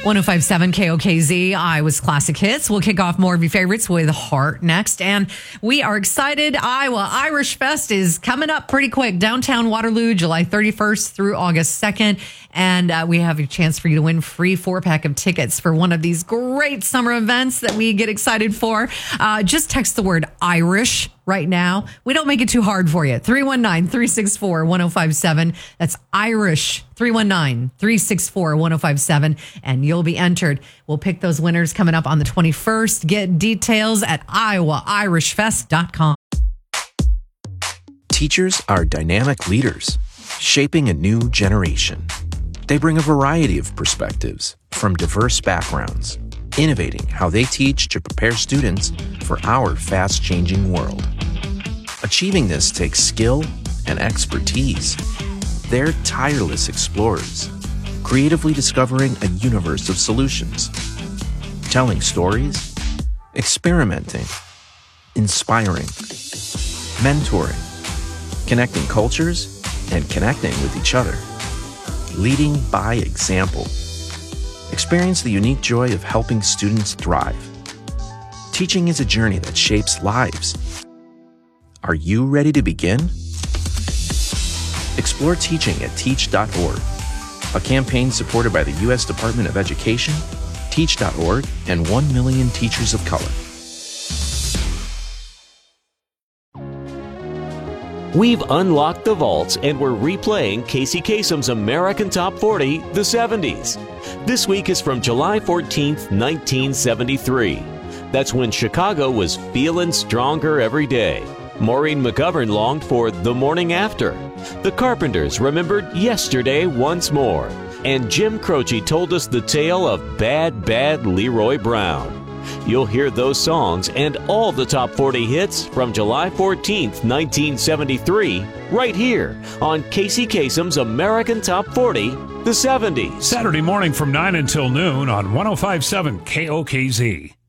1057 KOKZ, Iowa's Classic Hits. We'll kick off more of your favorites with Heart next. And we are excited. Iowa Irish Fest is coming up pretty quick. Downtown Waterloo, July 31st through August 2nd. And we have a chance for you to win free 4-pack of tickets for one of these great summer events that we get excited for. Just text the word Irish right now. We don't make it too hard for you. 319-364-1057. That's Irish. 319-364-1057. And you'll be entered. We'll pick those winners coming up on the 21st. Get details at iowairishfest.com. Teachers are dynamic leaders, shaping a new generation. They bring a variety of perspectives from diverse backgrounds, innovating how they teach to prepare students for our fast-changing world. Achieving this takes skill and expertise. They're tireless explorers, creatively discovering a universe of solutions, telling stories, experimenting, inspiring, mentoring, connecting cultures, and connecting with each other. Leading by example. Experience the unique joy of helping students thrive. Teaching is a journey that shapes lives. Are you ready to begin? Explore teaching at teach.org, a campaign supported by the U.S. Department of Education, Teach.org, and 1 million teachers of color. We've unlocked the vaults and we're replaying Casey Kasem's American Top 40, the 70s. This week is from July 14th, 1973. That's when Chicago was feeling stronger every day. Maureen McGovern longed for The Morning After. The Carpenters remembered Yesterday once more. And Jim Croce told us the tale of Bad, Bad Leroy Brown. You'll hear those songs and all the top 40 hits from July 14th, 1973, right here on Casey Kasem's American Top 40, the 70s. Saturday morning from 9 until noon on 1057 KOKZ.